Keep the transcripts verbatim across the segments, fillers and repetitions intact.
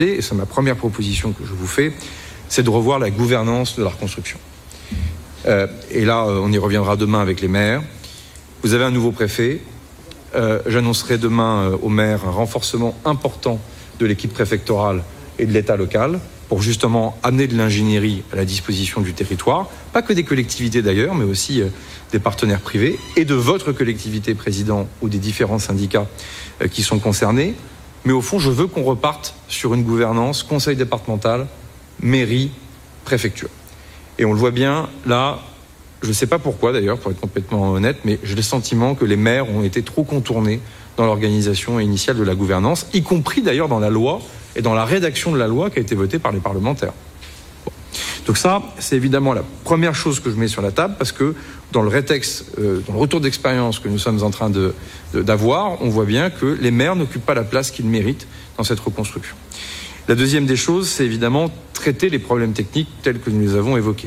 Et c'est ma première proposition que je vous fais, c'est de revoir la gouvernance de la reconstruction. Euh, et là, on y reviendra demain avec les maires. Vous avez un nouveau préfet. Euh, j'annoncerai demain euh, aux maires un renforcement important de l'équipe préfectorale et de l'État local pour justement amener de l'ingénierie à la disposition du territoire, pas que des collectivités d'ailleurs, mais aussi euh, des partenaires privés et de votre collectivité, président, ou des différents syndicats euh, qui sont concernés. Mais au fond, je veux qu'on reparte sur une gouvernance conseil départemental, mairie, préfecture. Et on le voit bien, là, je ne sais pas pourquoi d'ailleurs, pour être complètement honnête, mais j'ai le sentiment que les maires ont été trop contournés dans l'organisation initiale de la gouvernance, y compris d'ailleurs dans la loi et dans la rédaction de la loi qui a été votée par les parlementaires. Bon. Donc ça, c'est évidemment la première chose que je mets sur la table, parce que dans le rétexte, euh, dans le retour d'expérience que nous sommes en train de, de, d'avoir, on voit bien que les maires n'occupent pas la place qu'ils méritent dans cette reconstruction. La deuxième des choses, c'est évidemment traiter les problèmes techniques tels que nous les avons évoqués.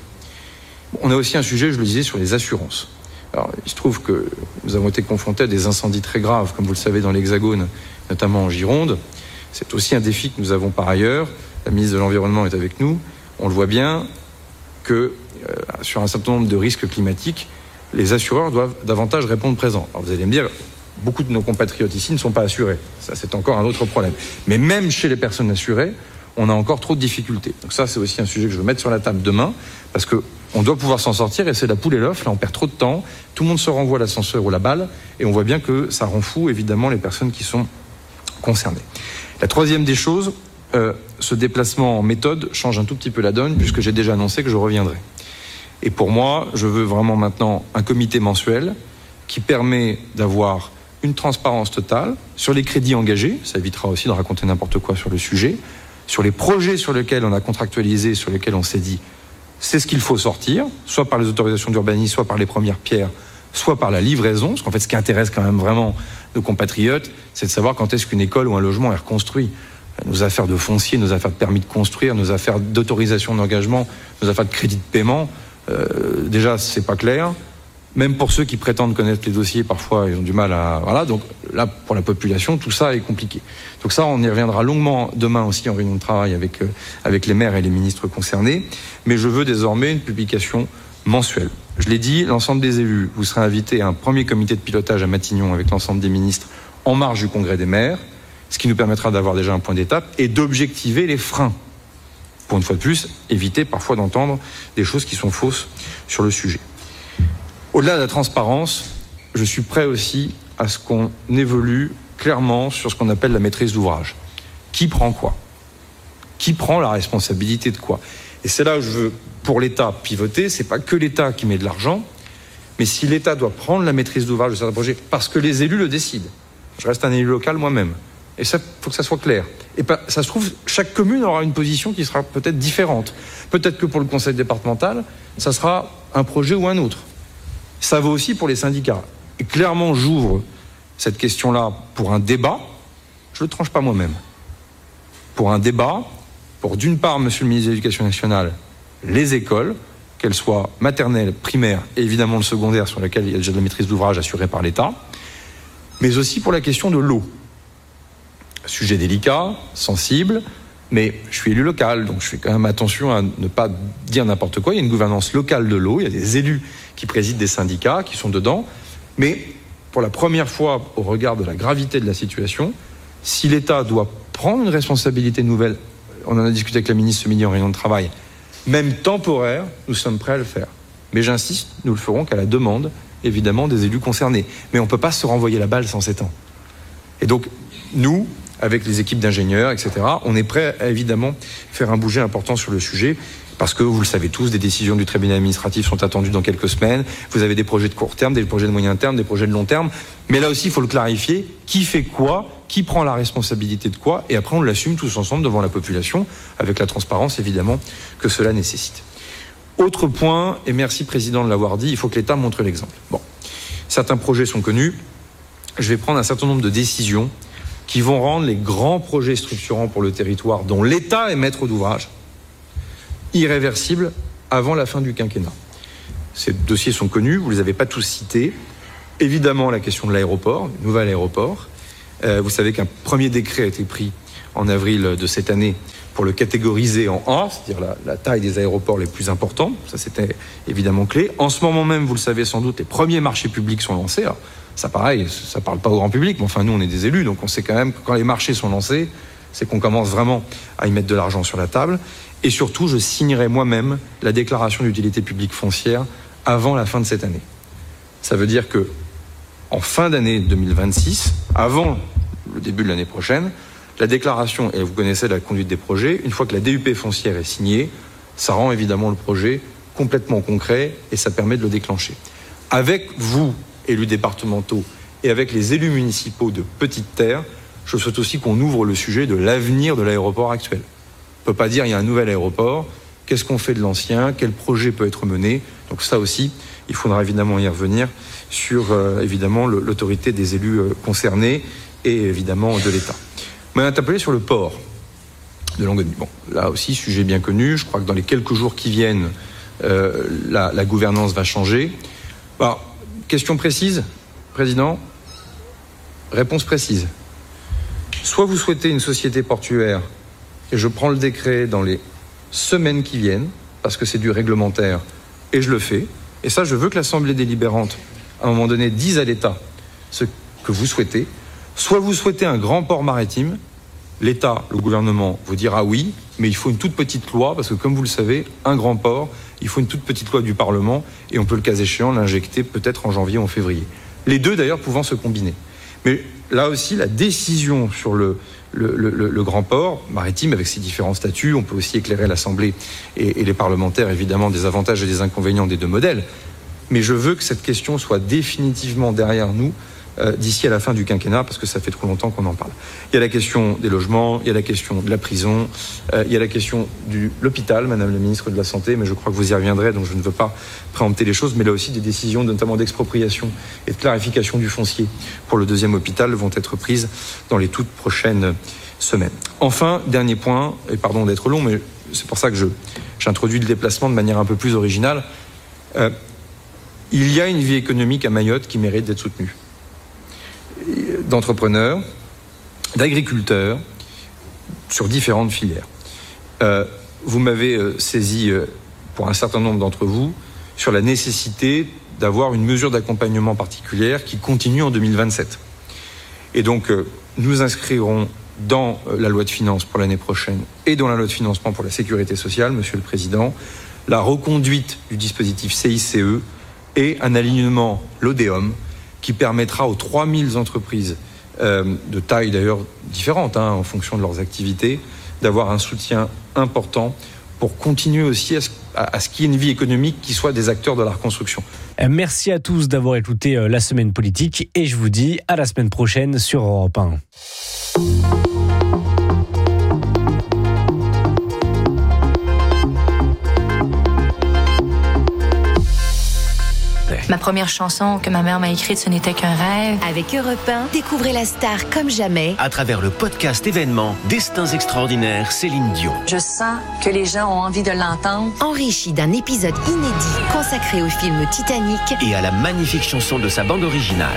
On a aussi un sujet, je le disais, sur les assurances. Alors, il se trouve que nous avons été confrontés à des incendies très graves, comme vous le savez, dans l'Hexagone, notamment en Gironde. C'est aussi un défi que nous avons par ailleurs. La ministre de l'Environnement est avec nous. On le voit bien que, euh, sur un certain nombre de risques climatiques, les assureurs doivent davantage répondre présent. Alors, vous allez me dire, beaucoup de nos compatriotes ici ne sont pas assurés. Ça, c'est encore un autre problème. Mais même chez les personnes assurées, on a encore trop de difficultés. Donc ça, c'est aussi un sujet que je veux mettre sur la table demain, parce que on doit pouvoir s'en sortir, et c'est la poule et l'œuf. Là, on perd trop de temps. Tout le monde se renvoie l'ascenseur ou la balle, et on voit bien que ça rend fou, évidemment, les personnes qui sont concernées. La troisième des choses, euh, ce déplacement en méthode change un tout petit peu la donne, puisque j'ai déjà annoncé que je reviendrai. Et pour moi, je veux vraiment maintenant un comité mensuel qui permet d'avoir une transparence totale sur les crédits engagés. Ça évitera aussi de raconter n'importe quoi sur le sujet. Sur les projets sur lesquels on a contractualisé, sur lesquels on s'est dit c'est ce qu'il faut sortir, soit par les autorisations d'urbanisme, soit par les premières pierres, soit par la livraison. Parce qu'en fait, ce qui intéresse quand même vraiment nos compatriotes, c'est de savoir quand est-ce qu'une école ou un logement est reconstruit. Nos affaires de foncier, nos affaires de permis de construire, nos affaires d'autorisation d'engagement, nos affaires de crédit de paiement, euh, déjà, c'est pas clair. Même pour ceux qui prétendent connaître les dossiers, parfois, ils ont du mal à... Voilà, donc là, pour la population, tout ça est compliqué. Donc ça, on y reviendra longuement demain aussi en réunion de travail avec, euh, avec les maires et les ministres concernés. Mais je veux désormais une publication mensuelle. Je l'ai dit, l'ensemble des élus, vous serez invités à un premier comité de pilotage à Matignon avec l'ensemble des ministres en marge du congrès des maires, ce qui nous permettra d'avoir déjà un point d'étape et d'objectiver les freins. Pour une fois de plus, éviter parfois d'entendre des choses qui sont fausses sur le sujet. Au-delà de la transparence, je suis prêt aussi à ce qu'on évolue clairement sur ce qu'on appelle la maîtrise d'ouvrage. Qui prend quoi? Qui prend la responsabilité de quoi? Et c'est là où je veux, pour l'État, pivoter. C'est pas que l'État qui met de l'argent, mais si l'État doit prendre la maîtrise d'ouvrage de certains projets, parce que les élus le décident. Je reste un élu local moi-même. Et ça, faut que ça soit clair. Et pas, ça se trouve, chaque commune aura une position qui sera peut-être différente. Peut-être que pour le conseil départemental, ça sera un projet ou un autre. Ça vaut aussi pour les syndicats. Et clairement, j'ouvre cette question-là pour un débat. Je ne le tranche pas moi-même. Pour un débat, pour d'une part, monsieur le ministre de l'Éducation nationale, les écoles, qu'elles soient maternelles, primaires et évidemment le secondaire sur lequel il y a déjà de la maîtrise d'ouvrage assurée par l'État, mais aussi pour la question de l'eau. Sujet délicat, sensible, mais je suis élu local, donc je fais quand même attention à ne pas dire n'importe quoi. Il y a une gouvernance locale de l'eau, il y a des élus qui président des syndicats, qui sont dedans, mais pour la première fois, au regard de la gravité de la situation, si l'État doit prendre une responsabilité nouvelle, on en a discuté avec la ministre ce midi en réunion de travail, même temporaire, nous sommes prêts à le faire. Mais j'insiste, nous le ferons qu'à la demande, évidemment, des élus concernés. Mais on ne peut pas se renvoyer la balle sans sept ans. Et donc, nous, avec les équipes d'ingénieurs, et cetera, on est prêt à évidemment faire un bouger important sur le sujet, parce que, vous le savez tous, des décisions du tribunal administratif sont attendues dans quelques semaines. Vous avez des projets de court terme, des projets de moyen terme, des projets de long terme. Mais là aussi, il faut le clarifier. Qui fait quoi? Qui prend la responsabilité de quoi? Et après, on l'assume tous ensemble devant la population, avec la transparence, évidemment, que cela nécessite. Autre point, et merci Président de l'avoir dit, il faut que l'État montre l'exemple. Bon, certains projets sont connus. Je vais prendre un certain nombre de décisions qui vont rendre les grands projets structurants pour le territoire, dont l'État est maître d'ouvrage, irréversibles avant la fin du quinquennat. Ces dossiers sont connus, vous ne les avez pas tous cités. Évidemment, la question de l'aéroport, le nouvel aéroport. Euh, vous savez qu'un premier décret a été pris en avril de cette année pour le catégoriser en A, c'est-à-dire la, la taille des aéroports les plus importants. Ça, c'était évidemment clé. En ce moment même, vous le savez sans doute, les premiers marchés publics sont lancés. Alors, ça, pareil, ça parle pas au grand public, mais enfin, nous, on est des élus, donc on sait quand même que quand les marchés sont lancés, c'est qu'on commence vraiment à y mettre de l'argent sur la table. Et surtout, je signerai moi-même la déclaration d'utilité publique foncière avant la fin de cette année. Ça veut dire que en fin d'année deux mille vingt-six, avant le début de l'année prochaine, la déclaration, et vous connaissez la conduite des projets, une fois que la D U P foncière est signée, ça rend évidemment le projet complètement concret et ça permet de le déclencher. Avec vous, élus départementaux, et avec les élus municipaux de Petite Terre, je souhaite aussi qu'on ouvre le sujet de l'avenir de l'aéroport actuel. On ne peut pas dire il y a un nouvel aéroport, qu'est-ce qu'on fait de l'ancien, quel projet peut être mené. Donc ça aussi, il faudra évidemment y revenir sur euh, évidemment le, l'autorité des élus euh, concernés et évidemment de l'État. On m'a interpellé sur le port de Longoni. Bon, là aussi, sujet bien connu. Je crois que dans les quelques jours qui viennent, euh, la, la gouvernance va changer. Bah, question précise, Président. Réponse précise. Soit vous souhaitez une société portuaire, et je prends le décret dans les semaines qui viennent, parce que c'est du réglementaire, et je le fais. Et ça, je veux que l'Assemblée délibérante, à un moment donné, dise à l'État ce que vous souhaitez. Soit vous souhaitez un grand port maritime, l'État, le gouvernement, vous dira oui, mais il faut une toute petite loi, parce que comme vous le savez, un grand port, il faut une toute petite loi du Parlement, et on peut le cas échéant l'injecter peut-être en janvier ou en février. Les deux d'ailleurs pouvant se combiner. Mais là aussi, la décision sur le, le, le, le grand port maritime, avec ses différents statuts, on peut aussi éclairer l'Assemblée et, et les parlementaires, évidemment, des avantages et des inconvénients des deux modèles. Mais je veux que cette question soit définitivement derrière nous euh, d'ici à la fin du quinquennat, parce que ça fait trop longtemps qu'on en parle. Il y a la question des logements, il y a la question de la prison, euh, il y a la question de l'hôpital, Madame la Ministre de la Santé, mais je crois que vous y reviendrez, donc je ne veux pas préempter les choses, mais là aussi des décisions, notamment d'expropriation et de clarification du foncier pour le deuxième hôpital, vont être prises dans les toutes prochaines semaines. Enfin, dernier point, et pardon d'être long, mais c'est pour ça que je, j'introduis le déplacement de manière un peu plus originale. Euh, il y a une vie économique à Mayotte qui mérite d'être soutenue. D'entrepreneurs, d'agriculteurs, sur différentes filières. Euh, vous m'avez euh, saisi, euh, pour un certain nombre d'entre vous, sur la nécessité d'avoir une mesure d'accompagnement particulière qui continue en deux mille vingt-sept. Et donc, euh, nous inscrirons dans euh, la loi de finances pour l'année prochaine et dans la loi de financement pour la sécurité sociale, Monsieur le Président, la reconduite du dispositif C I C E et un alignement LODEOM qui permettra aux trois mille entreprises euh, de taille d'ailleurs différente hein, en fonction de leurs activités, d'avoir un soutien important pour continuer aussi à ce, à, à ce qu'il y ait une vie économique qui soit des acteurs de la reconstruction. Merci à tous d'avoir écouté la semaine politique et je vous dis à la semaine prochaine sur Europe un. Ma première chanson que ma mère m'a écrite, ce n'était qu'un rêve. Avec Europe un, découvrez la star comme jamais. À travers le podcast événement Destins extraordinaires, Céline Dion. Je sens que les gens ont envie de l'entendre. Enrichi d'un épisode inédit consacré au film Titanic. Et à la magnifique chanson de sa bande originale.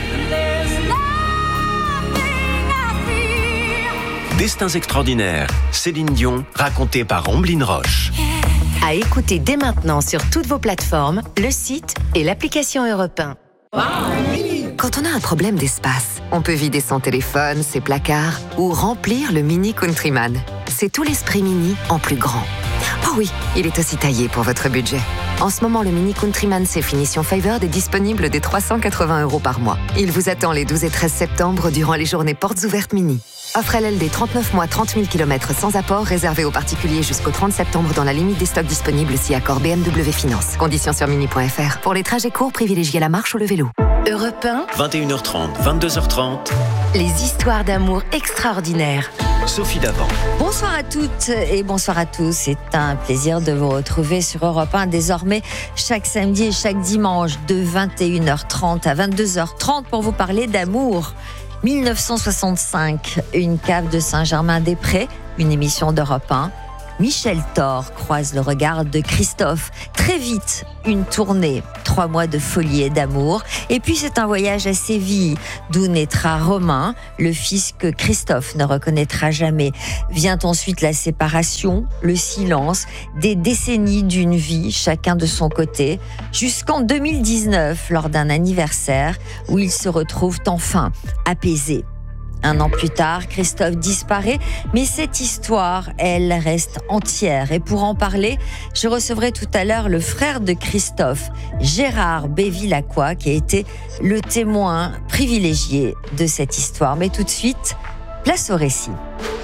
Destins extraordinaires, Céline Dion, racontée par Omblin Roche. À écouter dès maintenant sur toutes vos plateformes, le site et l'application Europe un. Quand on a un problème d'espace, on peut vider son téléphone, ses placards ou remplir le Mini Countryman. C'est tout l'esprit Mini en plus grand. Oh oui, il est aussi taillé pour votre budget. En ce moment, le Mini Countryman C finition Favored est disponible dès trois cent quatre-vingts euros par mois. Il vous attend les douze et treize septembre durant les journées portes ouvertes Mini. Offre L L D trente-neuf mois, trente mille kilomètres sans apport, réservé aux particuliers jusqu'au trente septembre dans la limite des stocks disponibles si accord B M W Finance. Conditions sur mini point f r. Pour les trajets courts, privilégiez la marche ou le vélo. Europe un. vingt et une heures trente, vingt-deux heures trente. Les histoires d'amour extraordinaires. Sophie Davant. Bonsoir à toutes et bonsoir à tous. C'est un plaisir de vous retrouver sur Europe un désormais chaque samedi et chaque dimanche de vingt et une heures trente à vingt-deux heures trente pour vous parler d'amour. dix-neuf cent soixante-cinq, une cave de Saint-Germain-des-Prés, une émission d'Europe un. Michel Thor croise le regard de Christophe. Très vite, une tournée, trois mois de folie et d'amour. Et puis c'est un voyage à Séville, d'où naîtra Romain, le fils que Christophe ne reconnaîtra jamais. Vient ensuite la séparation, le silence, des décennies d'une vie, chacun de son côté, jusqu'en deux mille dix-neuf, lors d'un anniversaire, où ils se retrouvent enfin apaisés. Un an plus tard, Christophe disparaît, mais cette histoire, elle, reste entière. Et pour en parler, je recevrai tout à l'heure le frère de Christophe, Gérard Bévilacqua, qui a été le témoin privilégié de cette histoire. Mais tout de suite, place au récit.